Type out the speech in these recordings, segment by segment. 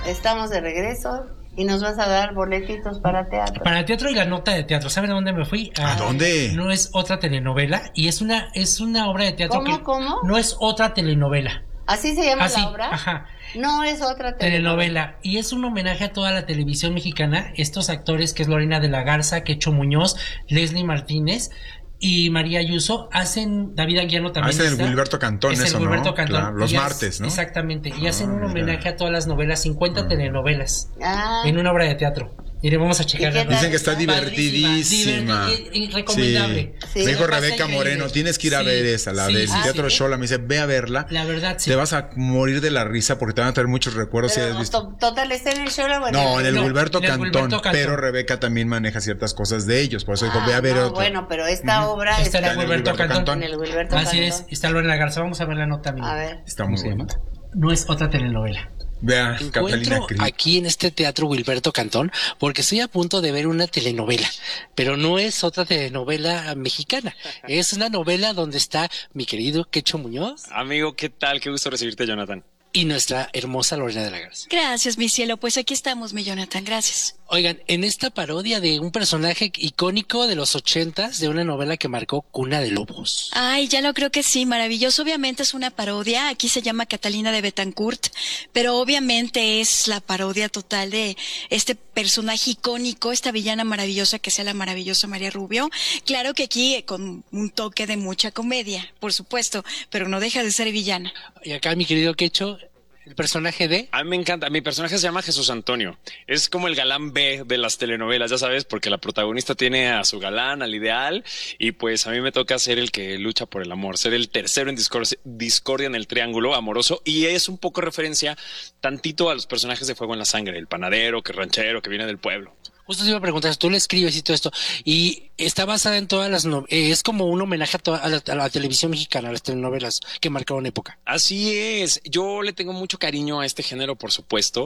Estamos de regreso y nos vas a dar boletitos para teatro. Para teatro y la nota de teatro. ¿Saben a dónde me fui? ¿A dónde? No es otra telenovela y es una obra de teatro. ¿Cómo? No es otra telenovela. ¿Así se llama la obra? Ajá. No es otra telenovela. Y es un homenaje a toda la televisión mexicana. Estos actores, que es Lorena de la Garza, Quecho Muñoz, Leslie Martínez y María Ayuso, hacen, David Aguiano también hacen el Gilberto Cantón, es el eso, Gilberto ¿no? Cantón. Claro, los martes, ¿no? Exactamente. Y hacen un homenaje a todas las novelas, 50 telenovelas, Ah. en una obra de teatro. Mire, vamos a checar. Dicen que está divertidísima. Recomendable. Sí. Me dijo Rebeca Moreno, tienes que ir a ver esa, la del Teatro Xola. Me dice, ve a verla. La verdad, sí. Te vas a morir de la risa porque te van a traer muchos recuerdos. Pero si has visto. Total, ¿está en el Xola? No, en el Gilberto Cantón. Pero Rebeca también maneja ciertas cosas de ellos. Por eso dijo, ve a ver otro. Bueno, pero esta obra está en el Gilberto Cantón. En el Gilberto Cantón. Así es, está Lorena Garza. Vamos a ver la nota. A ver. Está muy buena. No es otra telenovela. Vea, encuentro aquí en este teatro Gilberto Cantón porque estoy a punto de ver una telenovela, pero no es otra telenovela mexicana, es una novela donde está mi querido Quecho Muñoz. Amigo, ¿qué tal? Qué gusto recibirte, Jonathan. Y nuestra hermosa Lorena de la Garza. Gracias, mi cielo, pues aquí estamos, mi Jonathan, gracias. Oigan, en esta parodia de un personaje icónico de los 80s, de una novela que marcó Cuna de Lobos. Ay, ya lo creo que sí, maravilloso. Obviamente es una parodia, aquí se llama Catalina de Betancourt, pero obviamente es la parodia total de este personaje icónico, esta villana maravillosa que sea la maravillosa María Rubio. Claro que aquí con un toque de mucha comedia, por supuesto, pero no deja de ser villana. Y acá mi querido Quecho, el personaje de... A mí me encanta. Mi personaje se llama Jesús Antonio. Es como el galán B de las telenovelas, ya sabes, porque la protagonista tiene a su galán, al ideal, y pues a mí me toca ser el que lucha por el amor, ser el tercero en discordia en el triángulo amoroso, y es un poco referencia tantito a los personajes de Fuego en la Sangre, el panadero, que ranchero, que viene del pueblo. Justo te iba a preguntar, tú le escribes y todo esto, y está basada en todas las es como un homenaje a la televisión mexicana, a las telenovelas que marcaron época. Así es, yo le tengo mucho cariño a este género, por supuesto,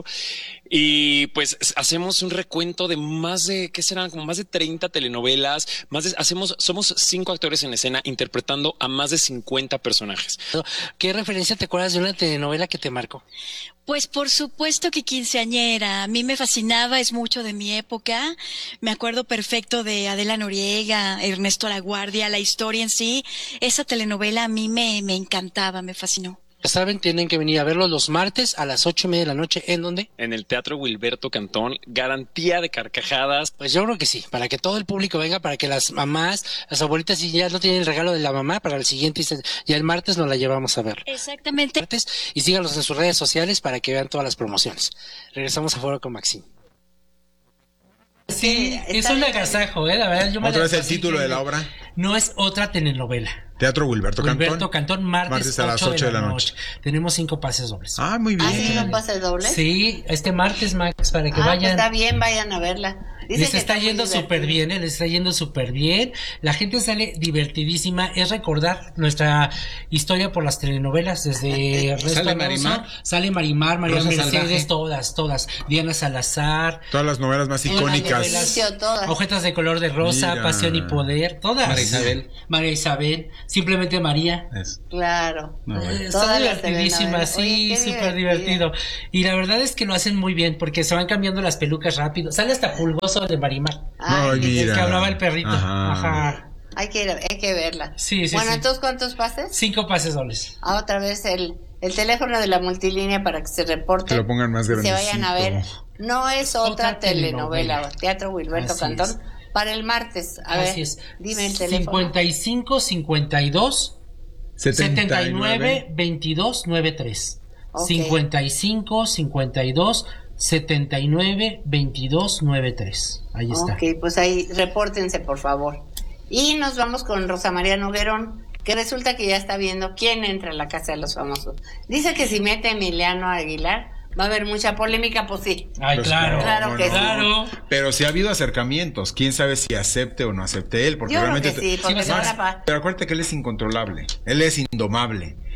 y pues hacemos un recuento de más de, ¿qué serán? Como más de 30 telenovelas, somos 5 actores en escena interpretando a más de 50 personajes. ¿Qué referencia te acuerdas de una telenovela que te marcó? Pues por supuesto que Quinceañera, a mí me fascinaba, es mucho de mi época, me acuerdo perfecto de Adela Noriega, Ernesto Laguardia, la historia en sí, esa telenovela a mí me encantaba, me fascinó. Ya saben, tienen que venir a verlo los martes a las 8:30 de la noche, ¿en dónde? En el Teatro Gilberto Cantón, garantía de carcajadas. Pues yo creo que sí, para que todo el público venga, para que las mamás, las abuelitas, si ya no tienen el regalo de la mamá, para el siguiente, ya el martes nos la llevamos a ver. Exactamente. Y síganos en sus redes sociales para que vean todas las promociones. Regresamos a Foro con Maxine. Sí, es un agasajo, la verdad. ¿Otra vez el título de la obra? No es otra telenovela. Teatro Gilberto Cantón, martes a las 8 de la noche. Tenemos 5 pases dobles. Ah, muy bien. ¿Ah, sí, no pases dobles? Sí, este martes, Max, para que vayan. Pues está bien, vayan a verla. Les está yendo súper bien, les está yendo súper bien. La gente sale divertidísima. Es recordar nuestra historia por las telenovelas desde Sale Marimar. Sale Marimar, María Rosa Mercedes, Salvaje. todas. Diana Salazar. Todas las novelas más icónicas. Todas. Hojetas de color de rosa, Mira. Pasión y Poder, todas. María Isabel, simplemente María. Claro. Está divertidísima, sí, súper divertido. Y la verdad es que lo hacen muy bien porque se van cambiando las pelucas rápido. Sale hasta Pulgoso de Marimar. Ay, mira. El que hablaba el perrito. Ajá. Hay que verla. Sí. Bueno, entonces, ¿cuántos pases? 5 pases dobles. Otra vez el teléfono de la multilínea para que se reporten. Que lo pongan más grandecito. Se vayan a ver. No es otra telenovela. Teatro Gilberto Así Cantón. es. Para el martes. A Así ver, es. dime el teléfono. 55 52 79 22 93. Okay. 55 52 79 22 93. Ahí está. Ok, pues ahí repórtense, por favor. Y nos vamos con Rosa María Noguerón, que resulta que ya está viendo quién entra a la Casa de los Famosos. Dice que si mete a Emiliano Aguilar va a haber mucha polémica, pues sí. Ay, Pues claro. Claro que claro. Pero si ha habido acercamientos, quién sabe si acepte o no acepte él, porque Yo creo realmente que sí, porque Max, ahora pero acuérdate que él es incontrolable, él es indomable.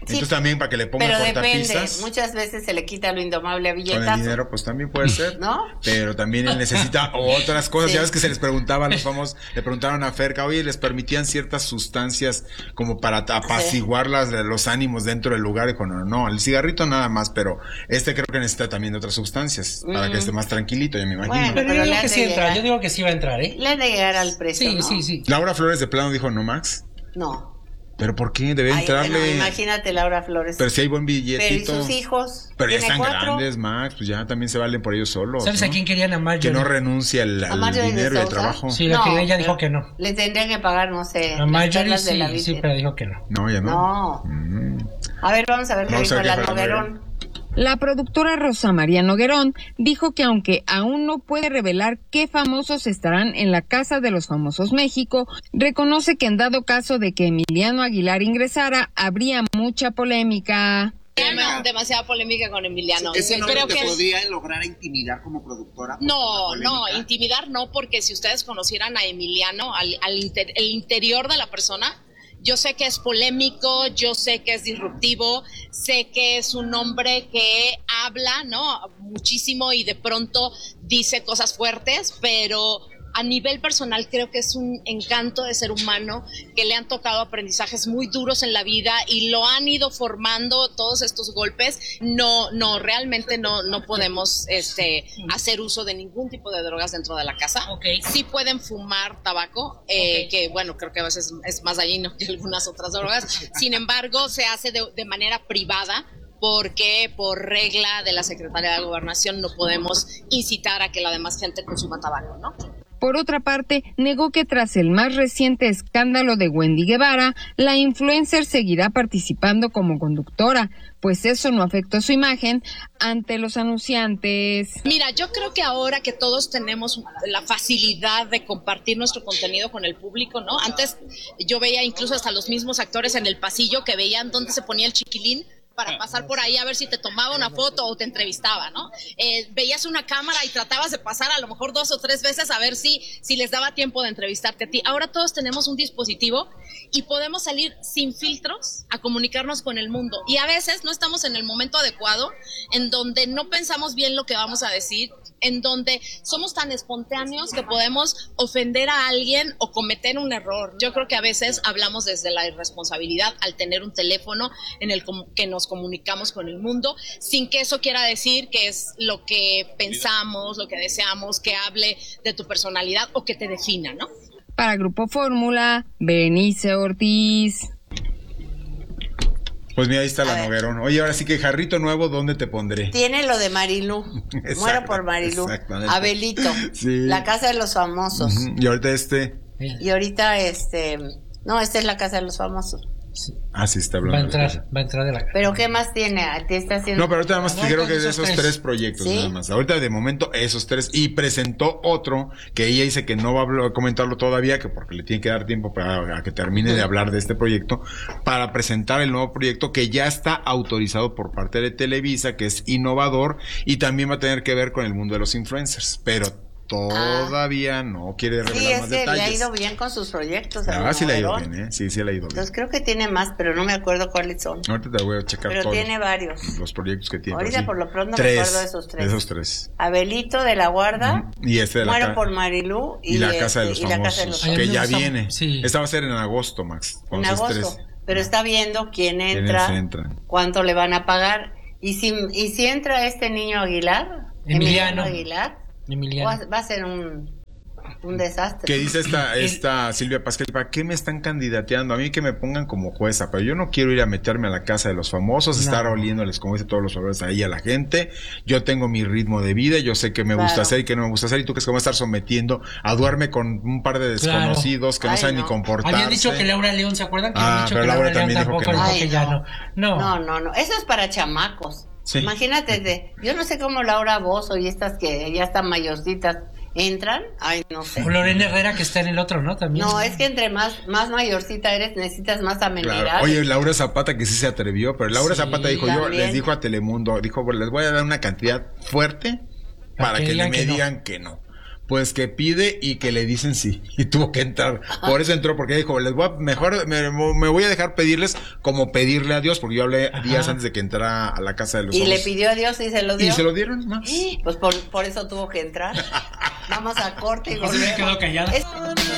Entonces también para que le pongan cortapistas. Depende, muchas veces se le quita lo indomable a billetazo. Con el dinero pues también puede ser, ¿no? Pero también él necesita otras cosas. Ya ves que se les preguntaba a los famosos, le preguntaron a Ferca, oye, les permitían ciertas sustancias como para apaciguar los ánimos dentro del lugar. Dijo, no, el cigarrito nada más, pero creo que necesita también de otras sustancias para que esté más tranquilito, ya me imagino. Bueno, pero yo digo que sí entra, yo digo que sí va a entrar, ¿eh? Le han de llegar al precio, ¿no? Sí. Laura Flores de plano dijo, ¿no, Max? No. ¿Pero por qué? Debe entrarle. Bueno, imagínate Laura Flores. Pero si hay buen billetito. Pero ¿y sus hijos? Pero ya están grandes, Max, pues ya también se valen por ellos solos. ¿Sabes a quién querían? A Marjorie. Que no renuncie al dinero y al trabajo. Sí, ella dijo que no. Le tendrían que pagar, no sé. A Marjorie sí, pero dijo que no. No, ya no. A ver, vamos a ver qué dijo la Noguerón. La productora Rosa María Noguerón dijo que aunque aún no puede revelar qué famosos estarán en la Casa de los Famosos México, reconoce que en dado caso de que Emiliano Aguilar ingresara, habría mucha polémica. Demasiada polémica con Emiliano. ¿Ese nombre te podía lograr intimidar como productora? No, intimidar no, porque si ustedes conocieran a Emiliano, el interior de la persona, yo sé que es polémico, yo sé que es disruptivo, sé que es un hombre que habla, ¿no? Muchísimo y de pronto dice cosas fuertes, pero a nivel personal creo que es un encanto de ser humano, que le han tocado aprendizajes muy duros en la vida y lo han ido formando todos estos golpes. Realmente no podemos hacer uso de ningún tipo de drogas dentro de la casa. Okay. Sí pueden fumar tabaco, que bueno, creo que a veces es más dañino que algunas otras drogas. Sin embargo, se hace de manera privada, porque por regla de la Secretaría de Gobernación no podemos incitar a que la demás gente consuma tabaco, ¿no? Por otra parte, negó que tras el más reciente escándalo de Wendy Guevara, la influencer seguirá participando como conductora, pues eso no afectó su imagen ante los anunciantes. Mira, yo creo que ahora que todos tenemos la facilidad de compartir nuestro contenido con el público, ¿no? Antes yo veía incluso hasta los mismos actores en el pasillo que veían dónde se ponía el chiquilín para pasar por ahí a ver si te tomaba una foto o te entrevistaba, ¿no? Veías una cámara y tratabas de pasar a lo mejor 2 o 3 veces a ver si les daba tiempo de entrevistarte a ti. Ahora todos tenemos un dispositivo y podemos salir sin filtros a comunicarnos con el mundo. Y a veces no estamos en el momento adecuado, en donde no pensamos bien lo que vamos a decir, en donde somos tan espontáneos que podemos ofender a alguien o cometer un error. Yo creo que a veces hablamos desde la irresponsabilidad al tener un teléfono en el que nos comunicamos con el mundo, sin que eso quiera decir que es lo que pensamos, lo que deseamos, que hable de tu personalidad o que te defina, ¿no? Para Grupo Fórmula, Berenice Ortiz. Pues mira, ahí está la Noguerón. Oye, ahora sí que jarrito nuevo, ¿dónde te pondré? Tiene lo de Marilú. Muero por Marilú. Abelito. Sí. La Casa de los Famosos. Y ahorita Y ahorita no, esta es la Casa de los Famosos. Sí. Ah, sí, está hablando. Va a entrar de la casa. ¿Pero qué más tiene? ¿Te está haciendo? No, pero ahorita nada más creo que de esos 3 proyectos, ¿sí? Nada más. Ahorita de momento esos 3. Y presentó otro que ella dice que no va a comentarlo todavía, que porque le tiene que dar tiempo para que termine de hablar de este proyecto, para presentar el nuevo proyecto que ya está autorizado por parte de Televisa, que es innovador y también va a tener que ver con el mundo de los influencers. Pero todavía no quiere revelar más detalles. Sí, le ha ido bien con sus proyectos. Sí le ha ido bien, ¿eh? Sí, le ha ido bien. Entonces creo que tiene más, pero no me acuerdo cuáles son. Ahorita te voy a checar pero tiene varios. Los proyectos que tiene. Ahorita por lo pronto me acuerdo de esos 3. Esos 3. Abelito de la Guarda. Y de Muero por Marilú. Y la Casa de los Famosos. Que ya viene. Sí. Esta va a ser en agosto, Max. En agosto. Pero está viendo quién entra, cuánto le van a pagar. Y si entra este niño Aguilar, Emiliano Aguilar, va a ser un desastre. Que dice esta Silvia Pasquel, ¿para qué me están candidateando? A mí que me pongan como jueza, pero yo no quiero ir a meterme a la Casa de los Famosos, estar oliéndoles, como dice, todos los favores ahí a la gente. Yo tengo mi ritmo de vida, yo sé qué me gusta hacer y qué no me gusta hacer, y tú crees que me vas a estar sometiendo a duerme con un par de desconocidos que no saben ni comportarse. Habían dicho que Laura León, ¿se acuerdan? Que habían dicho pero que Laura también dijo que no. No, eso es para chamacos. Sí. Imagínate, yo no sé cómo Laura Bozzo y estas que ya están mayorcitas entran, no sé. O Lorena Herrera, que está en el otro, ¿no? También. No, es que entre más mayorcita eres, necesitas más amenidad. Claro. Oye, Laura Zapata, que sí se atrevió, pero Laura Zapata dijo, les dijo a Telemundo, les voy a dar una cantidad fuerte para que me digan que no. Pues que pide y que le dicen sí. Y tuvo que entrar. Por eso entró, porque dijo, mejor me voy a dejar pedirles como pedirle a Dios, porque yo hablé días antes de que entrara a la casa de los famosos. Y le pidió a Dios y se lo dio. Y se lo dieron más. Pues por eso tuvo que entrar. Vamos a corte y volvemos. Se quedó callado.